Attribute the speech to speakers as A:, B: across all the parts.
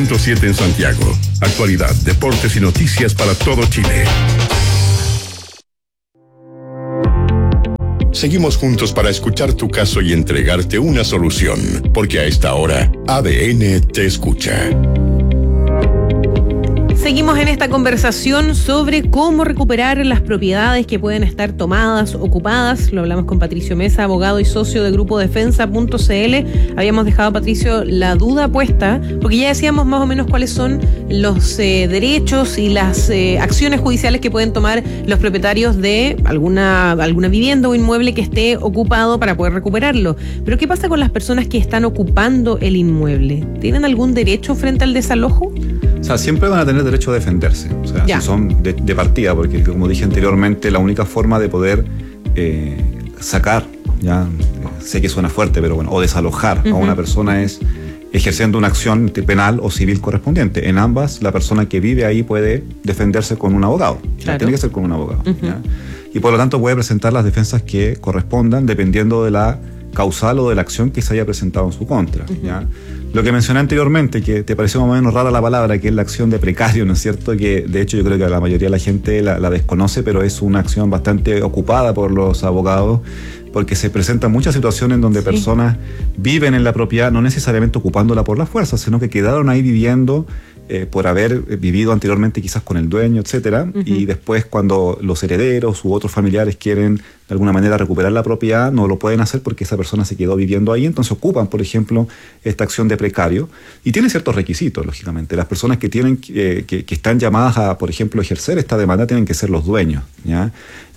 A: 107 en Santiago. Actualidad, deportes y noticias para todo Chile. Seguimos juntos para escuchar tu caso y entregarte una solución, porque a esta hora ADN te escucha.
B: Seguimos en esta conversación sobre cómo recuperar las propiedades que pueden estar tomadas, ocupadas. Lo hablamos con Patricio Mesa, abogado y socio de Grupo Defensa.cl. Habíamos dejado, Patricio, la duda puesta, porque ya decíamos más o menos cuáles son los derechos y las acciones judiciales que pueden tomar los propietarios de alguna vivienda o inmueble que esté ocupado para poder recuperarlo. Pero ¿qué pasa con las personas que están ocupando el inmueble? ¿Tienen algún derecho frente al desalojo?
C: O sea, siempre van a tener derecho a defenderse, o sea, si son de partida, porque como dije anteriormente, la única forma de poder sacar, sé que suena fuerte, pero bueno, o desalojar a una persona es ejerciendo una acción penal o civil correspondiente. En ambas, la persona que vive ahí puede defenderse con un abogado. Claro. Tiene que ser con un abogado. Y por lo tanto puede presentar las defensas que correspondan dependiendo de la causal o de la acción que se haya presentado en su contra. Lo que mencioné anteriormente, que te pareció más o menos rara la palabra, que es la acción de precario, ¿no es cierto? Que de hecho yo creo que la mayoría de la gente la desconoce, pero es una acción bastante ocupada por los abogados, porque se presentan muchas situaciones en donde personas viven en la propiedad, no necesariamente ocupándola por la fuerza, sino que quedaron ahí viviendo por haber vivido anteriormente quizás con el dueño, etcétera, y después cuando los herederos u otros familiares quieren de alguna manera recuperar la propiedad, no lo pueden hacer porque esa persona se quedó viviendo ahí, entonces ocupan, por ejemplo, esta acción de precario, y tiene ciertos requisitos, lógicamente. Las personas que tienen que están llamadas a, por ejemplo, ejercer esta demanda tienen que ser los dueños, ¿ya?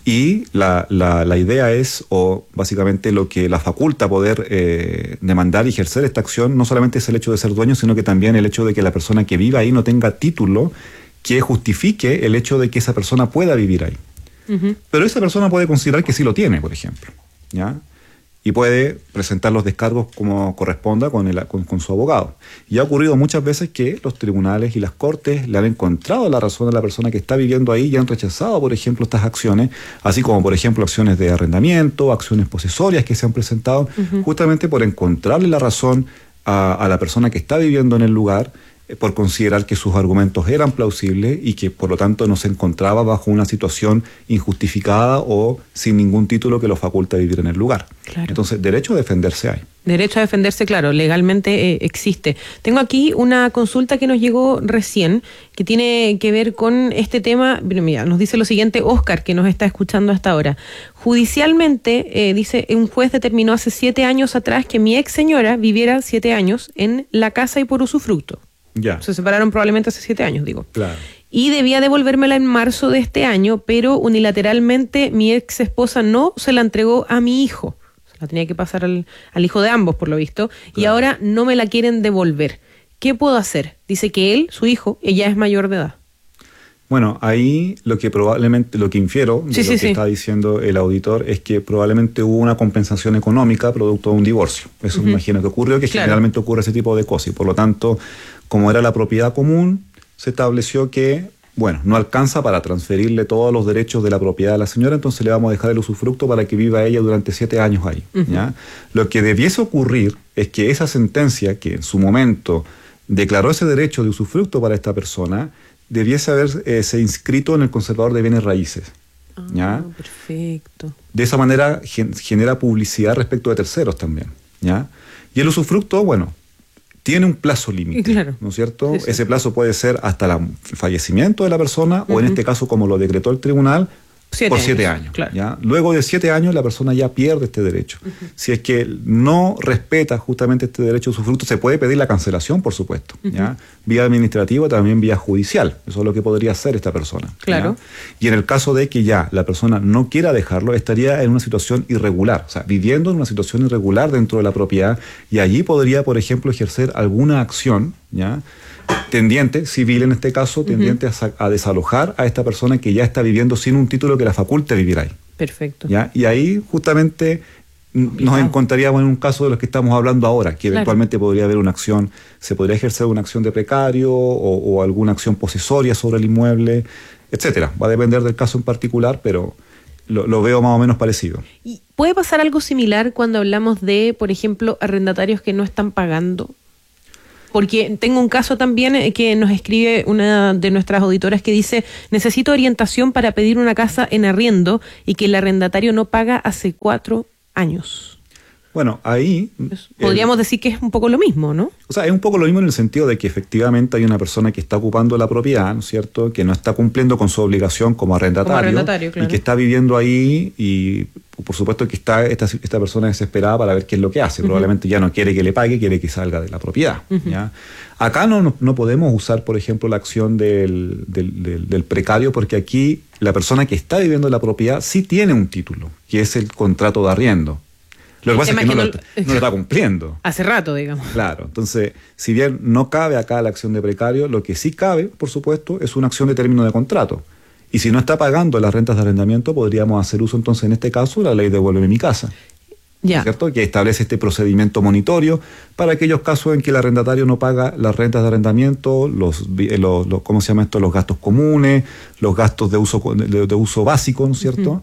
C: Y la idea es, o básicamente lo que la faculta poder demandar y ejercer esta acción, no solamente es el hecho de ser dueño, sino que también el hecho de que la persona que viva ahí no tenga título que justifique el hecho de que esa persona pueda vivir ahí. Pero esa persona puede considerar que sí lo tiene, por ejemplo, ¿ya? Y puede presentar los descargos como corresponda con su abogado. Y ha ocurrido muchas veces que los tribunales y las cortes le han encontrado la razón a la persona que está viviendo ahí y han rechazado, por ejemplo, estas acciones, así como, por ejemplo, acciones de arrendamiento, acciones posesorias que se han presentado, justamente por encontrarle la razón a la persona que está viviendo en el lugar, por considerar que sus argumentos eran plausibles y que por lo tanto no se encontraba bajo una situación injustificada o sin ningún título que lo faculte a vivir en el lugar. Claro. Entonces, derecho a defenderse hay.
B: Derecho a defenderse, claro, legalmente existe. Tengo aquí una consulta que nos llegó recién, que tiene que ver con este tema. Mira, nos dice lo siguiente Oscar, que nos está escuchando hasta ahora. Judicialmente, dice, un juez determinó hace 7 años atrás que mi ex señora viviera 7 años en la casa y por usufructo.
C: Ya.
B: Se separaron probablemente hace 7 años, digo.
C: Claro.
B: Y debía devolvérmela en marzo de este año, pero unilateralmente mi ex esposa no se la entregó a mi hijo. Se la tenía que pasar al hijo de ambos, por lo visto. Claro. Y ahora no me la quieren devolver. ¿Qué puedo hacer? Dice que él, su hijo, ella es mayor de edad.
C: Bueno, ahí lo que infiero de lo que está diciendo el auditor es que probablemente hubo una compensación económica producto de un divorcio. Eso me imagino que ocurrió, que generalmente ocurre ese tipo de cosas. Y por lo tanto, como era la propiedad común, se estableció que, bueno, no alcanza para transferirle todos los derechos de la propiedad a la señora, entonces le vamos a dejar el usufructo para que viva ella durante 7 años ahí. ¿Ya? Lo que debiese ocurrir es que esa sentencia, que en su momento declaró ese derecho de usufructo para esta persona, debiese haberse inscrito en el conservador de bienes raíces. ¿Ya?
B: Perfecto.
C: De esa manera genera publicidad respecto de terceros también. ¿Ya? Y el usufructo, bueno, tiene un plazo límite, claro, ¿no es cierto? Sí. Ese plazo puede ser hasta el fallecimiento de la persona o en este caso, como lo decretó el tribunal, por 7 años.
B: Claro.
C: ¿Ya? Luego de 7 años la persona ya pierde este derecho. Si es que no respeta justamente este derecho de usufructo, se puede pedir la cancelación, por supuesto. ¿Ya? Vía administrativa, también vía judicial. Eso es lo que podría hacer esta persona.
B: Claro.
C: ¿Ya? Y en el caso de que ya la persona no quiera dejarlo, estaría en una situación irregular, o sea, viviendo en una situación irregular dentro de la propiedad, y allí podría, por ejemplo, ejercer alguna acción, ¿ya?, tendiente, civil en este caso, tendiente a desalojar a esta persona que ya está viviendo sin un título que la faculte a vivir ahí.
B: Perfecto.
C: ¿Ya? Y ahí justamente nos encontraríamos en un caso de los que estamos hablando ahora, que eventualmente podría haber una acción, se podría ejercer una acción de precario o alguna acción posesoria sobre el inmueble, etcétera. Va a depender del caso en particular, pero lo veo más o menos parecido.
B: ¿Y puede pasar algo similar cuando hablamos de, por ejemplo, arrendatarios que no están pagando? Porque tengo un caso también que nos escribe una de nuestras auditoras que dice: necesito orientación para pedir una casa en arriendo y que el arrendatario no paga hace 4 años.
C: Bueno, ahí...
B: Podríamos decir que es un poco lo mismo, ¿no?
C: O sea, es un poco lo mismo en el sentido de que efectivamente hay una persona que está ocupando la propiedad, ¿no es cierto?, que no está cumpliendo con su obligación como arrendatario, claro. Y que está viviendo ahí y por supuesto que está esta persona desesperada para ver qué es lo que hace. Probablemente ya no quiere que le pague, quiere que salga de la propiedad. ¿Ya? Acá no podemos usar, por ejemplo, la acción del precario, porque aquí la persona que está viviendo en la propiedad sí tiene un título, que es el contrato de arriendo. Lo que pasa es que no lo está cumpliendo.
B: Hace rato, digamos.
C: Claro. Entonces, si bien no cabe acá la acción de precario, lo que sí cabe, por supuesto, es una acción de término de contrato. Y si no está pagando las rentas de arrendamiento, podríamos hacer uso, entonces, en este caso, de la ley Devuélveme mi casa.
B: Ya.
C: ¿Cierto? Que establece este procedimiento monitorio para aquellos casos en que el arrendatario no paga las rentas de arrendamiento, ¿cómo se llama esto? Los gastos comunes, los gastos de uso básico, ¿no es cierto?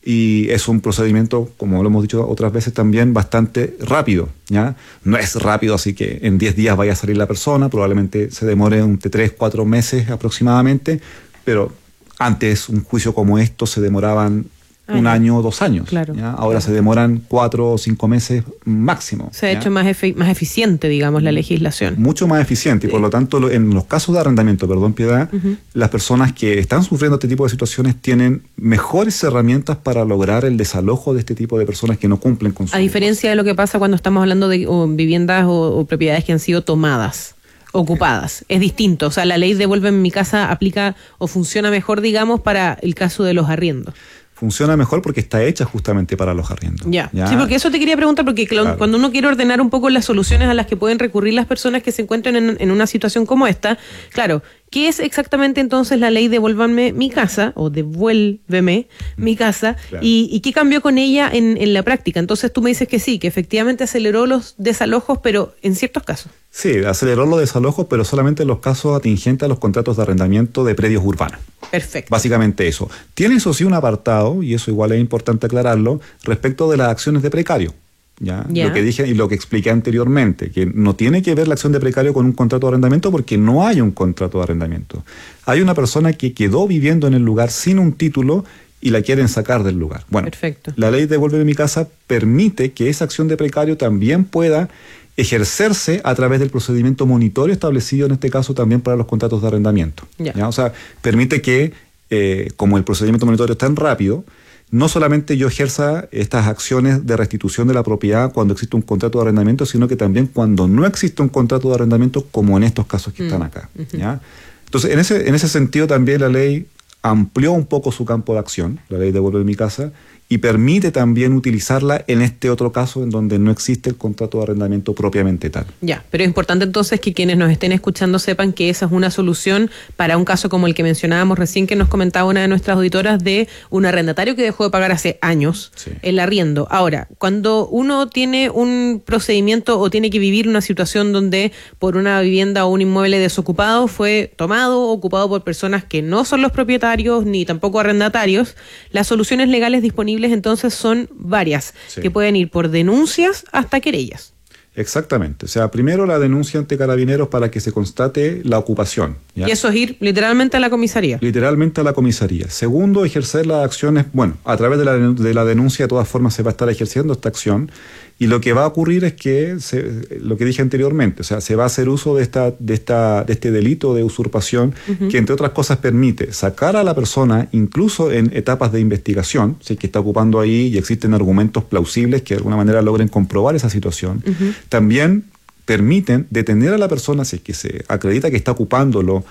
C: Y es un procedimiento, como lo hemos dicho otras veces también, bastante rápido, ¿ya? No es rápido, así que en 10 días vaya a salir la persona, probablemente se demore entre 3-4 meses aproximadamente, pero antes un juicio como esto se demoraban 1 año o 2 años.
B: Claro,
C: ¿ya? Ahora se demoran 4 o 5 meses máximo.
B: Se ha hecho más eficiente, digamos, la legislación.
C: Mucho más eficiente. Y por lo tanto, en los casos de arrendamiento, Piedad, las personas que están sufriendo este tipo de situaciones tienen mejores herramientas para lograr el desalojo de este tipo de personas que no cumplen con su...
B: A diferencia de lo que pasa cuando estamos hablando de viviendas o propiedades que han sido tomadas, ocupadas. Es distinto. O sea, la ley Devuélveme mi casa aplica o funciona mejor, digamos, para el caso de los arriendos.
C: Funciona mejor porque está hecha justamente para los arriendos.
B: Ya. Sí, porque eso te quería preguntar, porque claro, cuando uno quiere ordenar un poco las soluciones a las que pueden recurrir las personas que se encuentran en una situación como esta, claro, ¿qué es exactamente entonces la ley Devuélvame mi casa o Devuélveme mi casa? Claro. ¿Y qué cambió con ella en la práctica? Entonces tú me dices que sí, que efectivamente aceleró los desalojos, pero en ciertos casos.
C: Sí, aceleró los desalojos, pero solamente en los casos atingentes a los contratos de arrendamiento de predios urbanos.
B: Perfecto.
C: Básicamente eso. Tiene eso sí un apartado, y eso igual es importante aclararlo, respecto de las acciones de precario. ¿Ya? Lo que dije y lo que expliqué anteriormente, que no tiene que ver la acción de precario con un contrato de arrendamiento porque no hay un contrato de arrendamiento. Hay una persona que quedó viviendo en el lugar sin un título y la quieren sacar del lugar. Bueno, perfecto. La ley Devuélveme mi casa permite que esa acción de precario también pueda ejercerse a través del procedimiento monitorio establecido en este caso también para los contratos de arrendamiento. ¿Ya? O sea, permite que, como el procedimiento monitorio es tan rápido, no solamente yo ejerza estas acciones de restitución de la propiedad cuando existe un contrato de arrendamiento, sino que también cuando no existe un contrato de arrendamiento, como en estos casos que están acá. ¿Ya? Entonces, en ese sentido también la ley amplió un poco su campo de acción, la ley Devuélveme mi casa, y permite también utilizarla en este otro caso en donde no existe el contrato de arrendamiento propiamente tal.
B: Ya, pero es importante entonces que quienes nos estén escuchando sepan que esa es una solución para un caso como el que mencionábamos recién, que nos comentaba una de nuestras auditoras de un arrendatario que dejó de pagar hace años el arriendo. Ahora, cuando uno tiene un procedimiento o tiene que vivir una situación donde por una vivienda o un inmueble desocupado fue tomado o ocupado por personas que no son los propietarios ni tampoco arrendatarios, las soluciones legales disponibles entonces son varias, que pueden ir por denuncias hasta querellas.
C: Exactamente. O sea, primero la denuncia ante Carabineros para que se constate la ocupación. ¿Ya?
B: Y eso es ir literalmente a la comisaría.
C: Literalmente a la comisaría. Segundo, ejercer las acciones, bueno, a través de la denuncia de todas formas se va a estar ejerciendo esta acción y lo que va a ocurrir es que, lo que dije anteriormente, o sea, se va a hacer uso de este delito de usurpación que entre otras cosas permite sacar a la persona incluso en etapas de investigación, si es que está ocupando ahí y existen argumentos plausibles que de alguna manera logren comprobar esa situación. También permiten detener a la persona si es que se acredita que está ocupándolo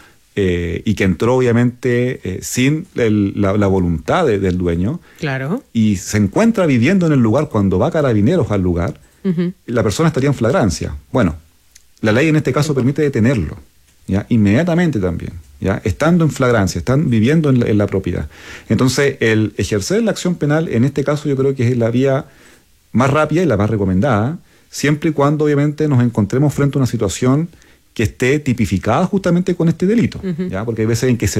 C: y que entró obviamente sin la voluntad del dueño. Claro. Y se encuentra viviendo en el lugar cuando va Carabineros al lugar, la persona estaría en flagrancia. Bueno, la ley en este caso permite detenerlo, ¿ya? Inmediatamente también, ¿ya? Estando en flagrancia, están viviendo en la propiedad. Entonces, el ejercer la acción penal, en este caso yo creo que es la vía más rápida y la más recomendada, siempre y cuando obviamente nos encontremos frente a una situación que esté tipificada justamente con este delito, ¿ya? Porque hay veces en que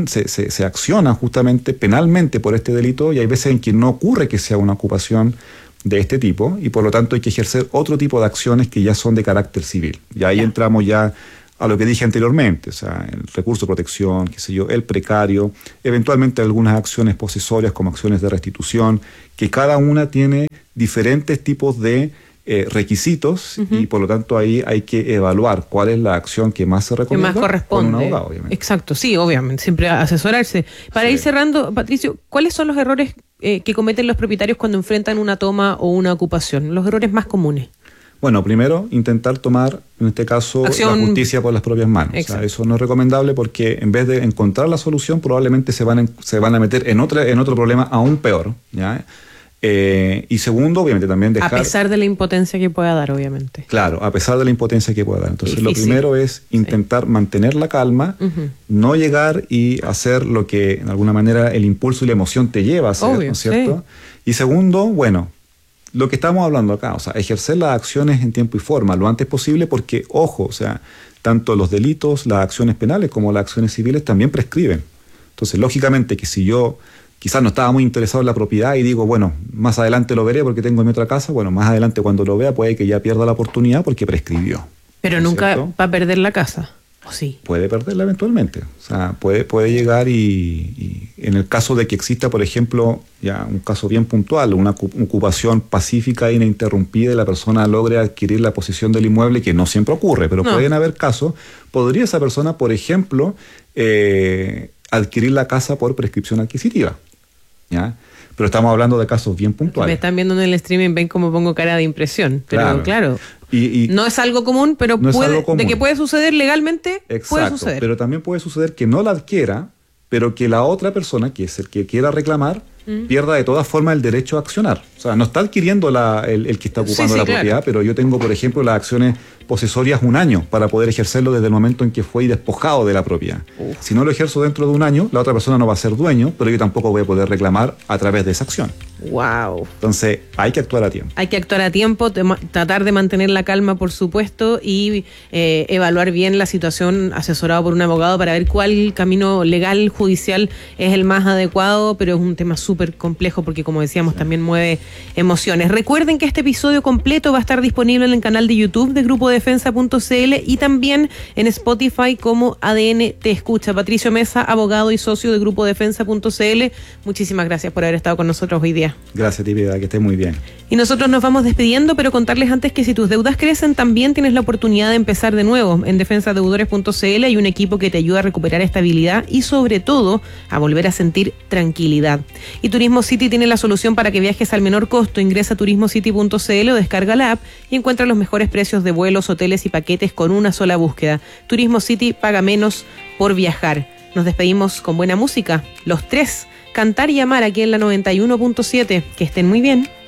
C: se acciona justamente penalmente por este delito y hay veces en que no ocurre que sea una ocupación de este tipo y por lo tanto hay que ejercer otro tipo de acciones que ya son de carácter civil. Y ahí entramos ya a lo que dije anteriormente, o sea, el recurso de protección, qué sé yo, el precario, eventualmente algunas acciones posesorias como acciones de restitución, que cada una tiene diferentes tipos de requisitos y por lo tanto ahí hay que evaluar cuál es la acción que más se recomienda.
B: Que más corresponde.
C: Con un abogado, obviamente.
B: Exacto, sí, obviamente, siempre asesorarse. Para ir cerrando, Patricio, ¿cuáles son los errores que cometen los propietarios cuando enfrentan una toma o una ocupación? Los errores más comunes. Bueno,
C: primero, intentar tomar, en este caso, la justicia por las propias manos. O sea, eso no es recomendable porque en vez de encontrar la solución, probablemente se van a meter en otro problema aún peor, ¿ya? Y segundo, obviamente, también dejar...
B: A pesar de la impotencia que pueda dar, obviamente.
C: Claro, a pesar de la impotencia que pueda dar. Entonces, lo primero es intentar mantener la calma, no llegar y hacer lo que, de alguna manera, el impulso y la emoción te lleva a hacer, ¿no es cierto? Y segundo, bueno, lo que estamos hablando acá, o sea, ejercer las acciones en tiempo y forma lo antes posible porque, ojo, o sea, tanto los delitos, las acciones penales como las acciones civiles también prescriben. Entonces, lógicamente que si yo quizás no estaba muy interesado en la propiedad y digo, bueno, más adelante lo veré porque tengo mi otra casa, bueno, más adelante cuando lo vea puede que ya pierda la oportunidad porque prescribió.
B: Pero nunca va a perder la casa, ¿o sí?
C: Puede perderla eventualmente, o sea, puede llegar y en el caso de que exista, por ejemplo, ya un caso bien puntual, una ocupación pacífica e ininterrumpida y la persona logre adquirir la posesión del inmueble, que no siempre ocurre, pero pueden haber casos, podría esa persona, por ejemplo, adquirir la casa por prescripción adquisitiva. ¿Ya? Pero estamos hablando de casos bien puntuales.
B: Me están viendo en el streaming, ven cómo pongo cara de impresión. Pero claro. Y no es algo común, pero no de que puede suceder legalmente.
C: Exacto,
B: puede suceder.
C: Pero también puede suceder que no la adquiera, pero que la otra persona, que es el que quiera reclamar, pierda de todas formas el derecho a accionar. O sea, no está adquiriendo el que está ocupando la propiedad, pero yo tengo, por ejemplo, las acciones posesorias un año para poder ejercerlo desde el momento en que fue despojado de la propiedad. Si no lo ejerzo dentro de un año, la otra persona no va a ser dueño, pero yo tampoco voy a poder reclamar a través de esa acción.
B: Wow.
C: Entonces, hay que actuar a tiempo.
B: Hay que actuar a tiempo, tratar de mantener la calma, por supuesto, y evaluar bien la situación asesorado por un abogado para ver cuál camino legal, judicial es el más adecuado, pero es un tema súper complejo porque, como decíamos, también mueve emociones. Recuerden que este episodio completo va a estar disponible en el canal de YouTube de grupodefensa.cl y también en Spotify como ADN Te Escucha. Patricio Mesa, abogado y socio de grupodefensa.cl, muchísimas gracias por haber estado con nosotros hoy día.
C: Gracias, Tibia, que estés muy bien.
B: Y nosotros nos vamos despidiendo, pero contarles antes que si tus deudas crecen, también tienes la oportunidad de empezar de nuevo. En defensadeudores.cl hay un equipo que te ayuda a recuperar estabilidad y sobre todo a volver a sentir tranquilidad. Y Turismo City tiene la solución para que viajes al menor costo. Ingresa a turismocity.cl o descarga la app y encuentra los mejores precios de vuelos, hoteles y paquetes con una sola búsqueda. Turismo City, paga menos por viajar. Nos despedimos con buena música. Los Tres, Cantar y Amar aquí en la 91.7. Que estén muy bien.